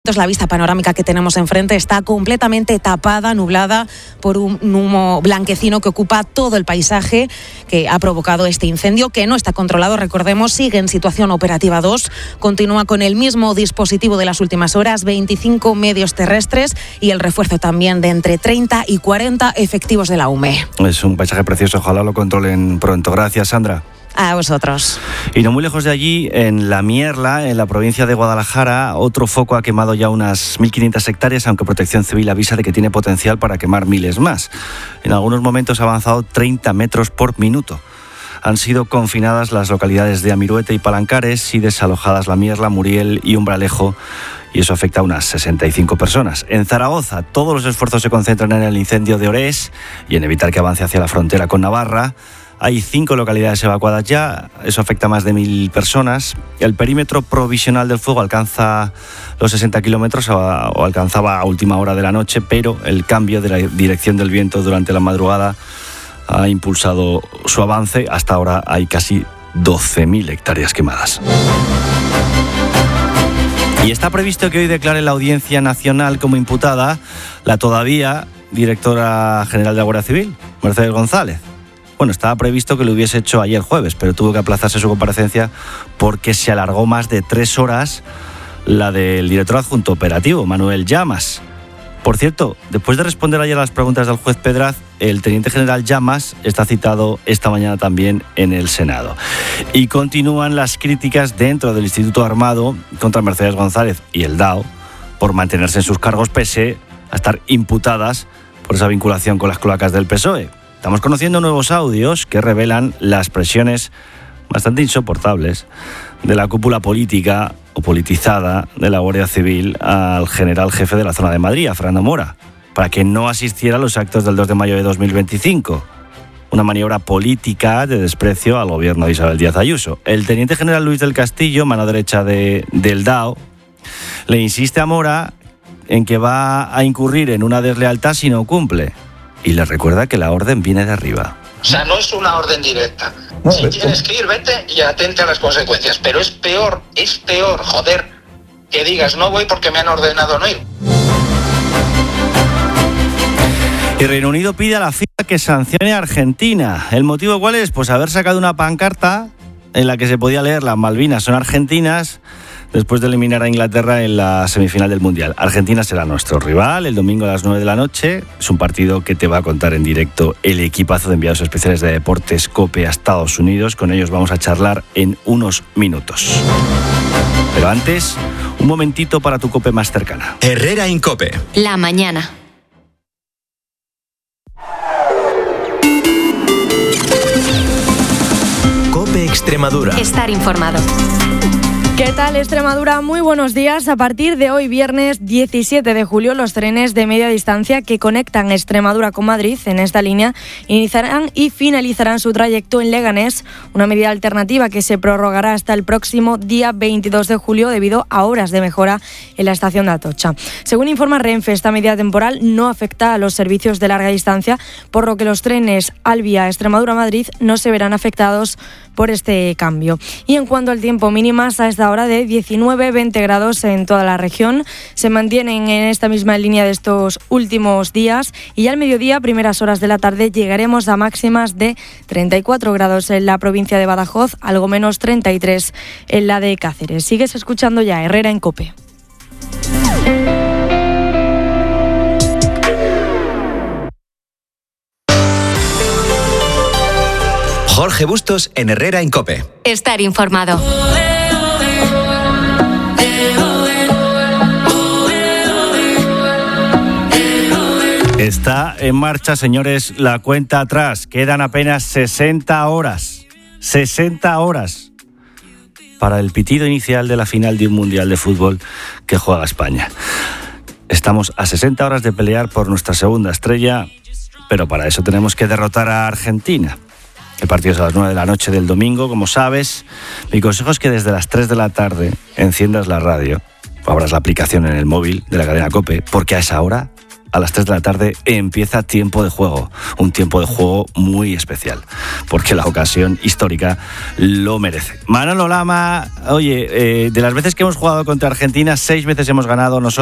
La vista panorámica que tenemos enfrente está completamente tapada, nublada por un humo blanquecino que ocupa todo el paisaje, que ha provocado este incendio, que no está controlado. Recordemos, sigue en situación operativa 2, continúa con el mismo dispositivo de las últimas horas, 25 medios terrestres y el refuerzo también de entre 30 y 40 efectivos de la UME. Es un paisaje precioso, ojalá lo controlen pronto. Gracias, Sandra. A vosotros. Y no muy lejos de allí, en La Mierla, en la provincia de Guadalajara, otro foco ha quemado ya unas 1.500 hectáreas, aunque Protección Civil avisa de que tiene potencial para quemar miles más. En algunos momentos ha avanzado 30 metros por minuto. Han sido confinadas las localidades de Amiruete y Palancares y desalojadas La Mierla, Muriel y Umbralejo, y eso afecta a unas 65 personas. En Zaragoza, todos los esfuerzos se concentran en el incendio de Orés y en evitar que avance hacia la frontera con Navarra. Hay 5 localidades evacuadas ya, eso afecta a más de 1.000 personas. El perímetro provisional del fuego alcanza los 60 kilómetros o alcanzaba a última hora de la noche, pero el cambio de la dirección del viento durante la madrugada ha impulsado su avance. Hasta ahora hay casi 12.000 hectáreas quemadas. Y está previsto que hoy declare la Audiencia Nacional como imputada la todavía directora general de la Guardia Civil, Mercedes González. Bueno, estaba previsto que lo hubiese hecho ayer jueves, pero tuvo que aplazarse su comparecencia porque se alargó más de 3 horas la del director adjunto operativo, Manuel Llamas. Por cierto, después de responder ayer a las preguntas del juez Pedraz, el teniente general Llamas está citado esta mañana también en el Senado. Y continúan las críticas dentro del Instituto Armado contra Mercedes González y el DAO por mantenerse en sus cargos pese a estar imputadas por esa vinculación con las cloacas del PSOE. Estamos conociendo nuevos audios que revelan las presiones bastante insoportables de la cúpula política o politizada de la Guardia Civil al general jefe de la zona de Madrid, a Fernando Mora, para que no asistiera a los actos del 2 de mayo de 2025. Una maniobra política de desprecio al gobierno de Isabel Díaz Ayuso. El teniente general Luis del Castillo, mano derecha del DAO, le insiste a Mora en que va a incurrir en una deslealtad si no cumple. Y le recuerda que la orden viene de arriba. O sea, no es una orden directa. Si tienes que ir, vete y atente a las consecuencias. Pero es peor, joder, que digas no voy porque me han ordenado no ir. Y Reino Unido pide a la FIFA que sancione a Argentina. ¿El motivo cuál es? Pues haber sacado una pancarta en la que se podía leer las Malvinas son argentinas, después de eliminar a Inglaterra en la semifinal del Mundial. Argentina será nuestro rival el domingo a las 9 de la noche. Es un partido que te va a contar en directo el equipazo de enviados especiales de Deportes COPE a Estados Unidos. Con ellos vamos a charlar en unos minutos. Pero antes, un momentito para tu COPE más cercana. Herrera en COPE. La mañana. COPE Extremadura. Estar informado. ¿Qué tal, Extremadura? Muy buenos días. A partir de hoy, viernes 17 de julio, los trenes de media distancia que conectan Extremadura con Madrid en esta línea iniciarán y finalizarán su trayecto en Leganés, una medida alternativa que se prorrogará hasta el próximo día 22 de julio debido a obras de mejora en la estación de Atocha. Según informa Renfe, esta medida temporal no afecta a los servicios de larga distancia, por lo que los trenes Albia Extremadura-Madrid no se verán afectados por este cambio. Y en cuanto al tiempo, mínimas a esta hora de 19-20 grados en toda la región. Se mantienen en esta misma línea de estos últimos días y ya al mediodía, primeras horas de la tarde, llegaremos a máximas de 34 grados en la provincia de Badajoz, algo menos 33 en la de Cáceres. Sigues escuchando ya Herrera en COPE. Jorge Bustos en Herrera en COPE. Estar informado. Está en marcha, señores, la cuenta atrás. Quedan apenas 60 horas. 60 horas para el pitido inicial de la final de un Mundial de Fútbol que juega España. Estamos a 60 horas de pelear por nuestra segunda estrella, pero para eso tenemos que derrotar a Argentina. El partido es a las 9 de la noche del domingo, como sabes. Mi consejo es que desde las 3 de la tarde enciendas la radio, o abras la aplicación en el móvil de la cadena COPE, porque a esa hora a las 3 de la tarde empieza Tiempo de Juego, un tiempo de juego muy especial, porque la ocasión histórica lo merece. Manolo Lama, oye, de las veces que hemos jugado contra Argentina, 6 veces hemos ganado nosotros.